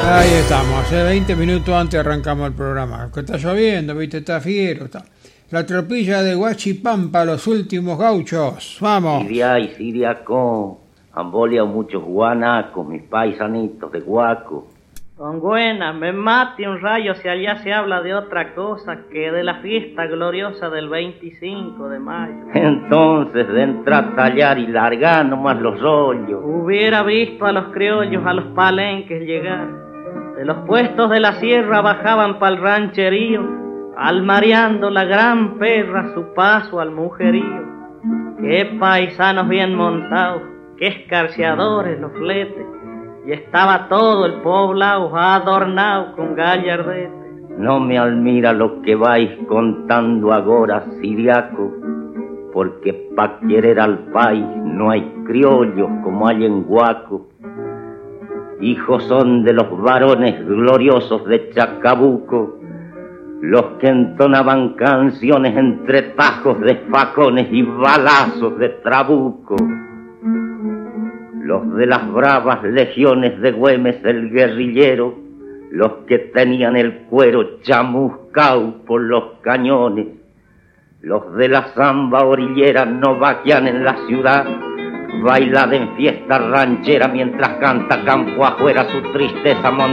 Ahí estamos, hace 20 minutos antes arrancamos el programa. Que está lloviendo, viste, está fiero. Está. La tropilla de Huachipampa, los últimos gauchos. Vamos. Siria y Siriaco, Ambolia muchos guanacos, mis paisanitos de Guaco. Don Buena, me mate un rayo si allá se habla de otra cosa que de la fiesta gloriosa del 25 de mayo. Entonces, de entrar a tallar y largar nomás los rollos. Hubiera visto a los criollos, a los palenques llegar. De los puestos de la sierra bajaban pa'l rancherío, almareando la gran perra su paso al mujerío. Qué paisanos bien montados, qué escarciadores los fletes. Y estaba todo el poblado adornado con gallardete. No me admira lo que vais contando agora, Siriaco, porque pa' querer al país no hay criollos como hay en Guaco. Hijos son de los varones gloriosos de Chacabuco, los que entonaban canciones entre tajos de facones y balazos de trabuco. Los de las bravas legiones de Güemes el guerrillero, los que tenían el cuero chamuscao por los cañones. Los de la zamba orillera no vaquean en la ciudad, bailan en fiesta ranchera mientras canta campo afuera su tristeza montaña.